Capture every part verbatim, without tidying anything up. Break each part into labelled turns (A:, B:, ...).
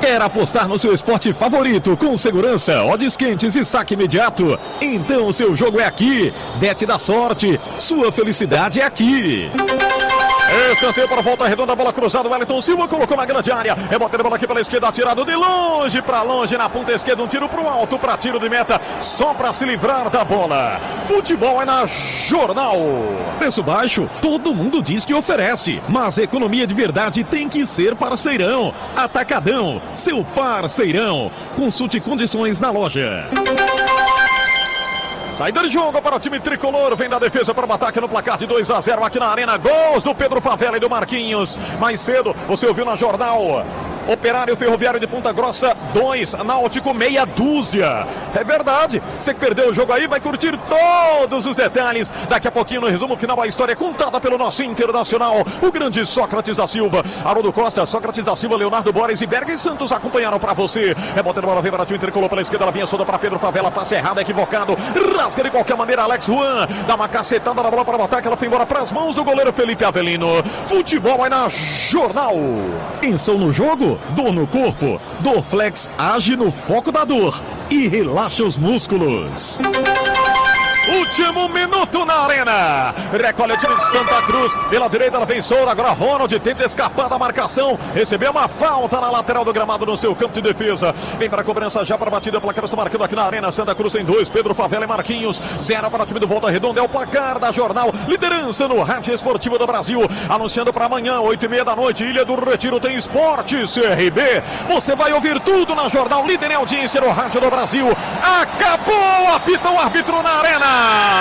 A: Quer apostar no seu esporte favorito com segurança, odds quentes e saque imediato? Então o seu jogo é aqui. Bet da sorte, sua felicidade é aqui. Escanteio para a volta redonda, bola cruzada, o Wellington Silva colocou na grande área, rebota a bola aqui pela esquerda, atirado de longe para longe, na ponta esquerda, um tiro para o alto, para tiro de meta, só para se livrar da bola. Futebol é na Jornal. Preço baixo, todo mundo diz que oferece, mas economia de verdade tem que ser parceirão. Atacadão, seu parceirão. Consulte condições na loja. Saída de jogo para o time tricolor, vem da defesa para o ataque no placar de dois a zero aqui na Arena. Gols do Pedro Favela e do Marquinhos. Mais cedo, você ouviu na Jornal. Operário Ferroviário de Ponta Grossa, dois, Náutico meia dúzia. É verdade, você que perdeu o jogo aí vai curtir todos os detalhes. Daqui a pouquinho no resumo final a história é contada pelo nosso internacional, o grande Sócrates da Silva. Haroldo Costa, Sócrates da Silva, Leonardo Borges e Berg Santos acompanharam para você. É botando a bola, vem para o time tricolor pela esquerda, ela vinha toda para Pedro Favela, passe errado, equivocado. Rasga de qualquer maneira, Alex Juan, dá uma cacetada na bola para o ataque, ela foi embora para as mãos do goleiro Felipe Avelino. Futebol é na Jornal. Pensou no jogo? Dor no corpo, Dorflex age no foco da dor e relaxa os músculos. Último minuto na Arena. Recolhe o time de Santa Cruz. Pela direita ela vem solta. Agora Ronald tenta escapar da marcação. Recebeu uma falta na lateral do gramado no seu campo de defesa. Vem para a cobrança já para a batida. O placar está marcando aqui na Arena. Santa Cruz tem dois. Pedro Favela e Marquinhos. Zero para o time do Volta Redonda. É o placar da Jornal. Liderança no Rádio Esportivo do Brasil. Anunciando para amanhã, oito e meia da noite. Ilha do Retiro tem Esporte C R B. Você vai ouvir tudo na Jornal. Líder em audiência no Rádio do Brasil. Acabou! Apita o árbitro na Arena.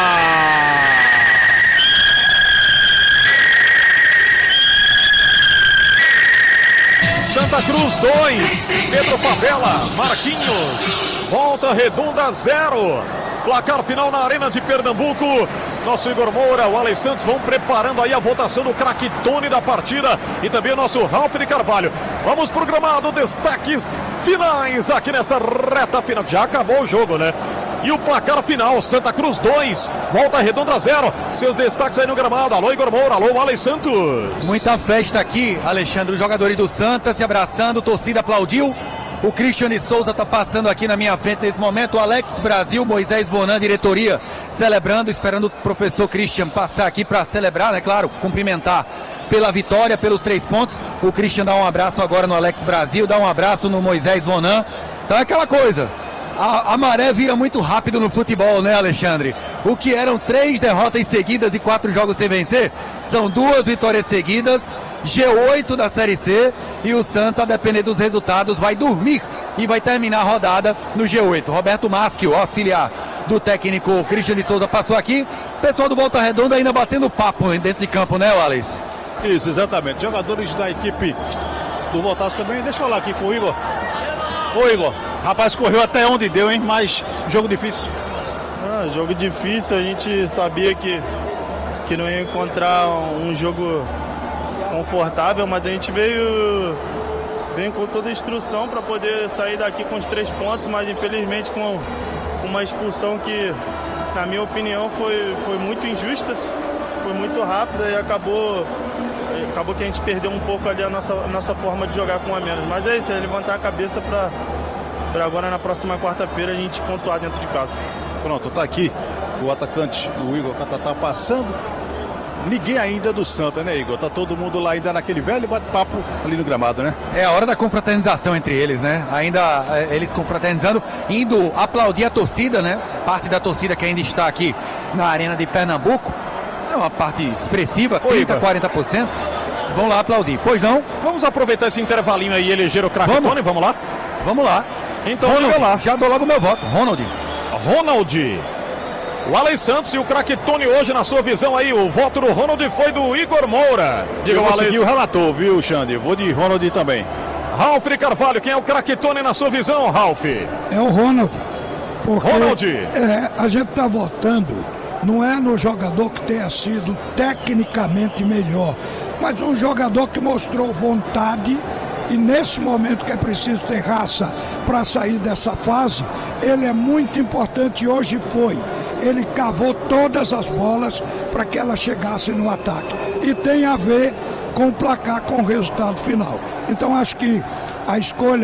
A: Santa Cruz dois, Pedro Favela, Marquinhos, Volta Redonda zero. Placar final na Arena de Pernambuco. Nosso Igor Moura, o Alex Santos vão preparando aí a votação do craque Tony da partida e também o nosso Ralf de Carvalho. Vamos pro gramado, destaques finais aqui nessa reta final. Já acabou o jogo, né? E o placar final, Santa Cruz dois, Volta Redonda zero. Seus destaques aí no gramado. Alô, Igor Moura, alô, Alex Santos.
B: Muita festa aqui, Alexandre. Os jogadores do Santa se abraçando, torcida aplaudiu. O Cristiane Souza está passando aqui na minha frente nesse momento. O Alex Brasil, Moisés Bonan, diretoria, celebrando, esperando o professor Christian passar aqui para celebrar, né? Claro, cumprimentar pela vitória, pelos três pontos. O Christian dá um abraço agora no Alex Brasil, dá um abraço no Moisés Bonan. Então é aquela coisa. A, a maré vira muito rápido no futebol, né, Alexandre? O que eram três derrotas seguidas e quatro jogos sem vencer, são duas vitórias seguidas, G oito da Série C, e o Santa, a depender dos resultados, vai dormir e vai terminar a rodada no G oito. Roberto Maschi, o auxiliar do técnico Cristiane Souza, passou aqui. O pessoal do Volta Redonda ainda batendo papo dentro de campo, né, Alex?
C: Isso, exatamente. Jogadores da equipe do Voltaço também. Deixa eu falar aqui com o Igor. Ô, Igor. Rapaz, correu até onde deu, hein? Mas jogo difícil.
D: Ah, jogo difícil, a gente sabia que, que não ia encontrar um jogo confortável, mas a gente veio, veio com toda a instrução para poder sair daqui com os três pontos, mas infelizmente com uma expulsão que, na minha opinião, foi, foi muito injusta, foi muito rápida e acabou, acabou que a gente perdeu um pouco ali a nossa, nossa forma de jogar com um a menos. Mas é isso, é levantar a cabeça para... para agora na próxima quarta-feira a gente pontuar dentro de casa.
C: Pronto, tá aqui o atacante, o Igor Catatá, passando. Ninguém ainda do Santa, né, Igor? Tá todo mundo lá ainda naquele velho bate-papo ali no gramado, né?
B: É a hora da confraternização entre eles, né? Ainda é, eles confraternizando, indo aplaudir a torcida, né? Parte da torcida que ainda está aqui na Arena de Pernambuco. É uma parte expressiva, trinta, quarenta por cento. Vão lá aplaudir. Pois não?
A: Vamos aproveitar esse intervalinho aí e eleger o craque Tony, vamos lá?
B: Vamos lá.
A: Então,
B: Ronald,
A: lá.
B: Já dou logo meu voto. Ronald.
A: Ronald. O Alex Santos e o craque Tony hoje, na sua visão aí, o voto do Ronald foi do Igor Moura.
C: Diga, eu segui o relator, viu, Xande? Vou de Ronald também.
A: Ralf de Carvalho, quem é o craque Tony na sua visão, Ralf?
E: É o Ronald. Porque,
A: Ronald.
E: É, a gente está votando, não é no jogador que tenha sido tecnicamente melhor, mas um jogador que mostrou vontade. E nesse momento que é preciso ter raça para sair dessa fase, ele é muito importante e hoje foi. Ele cavou todas as bolas para que ela chegasse no ataque. E tem a ver com o placar, com o resultado final. Então acho que a escolha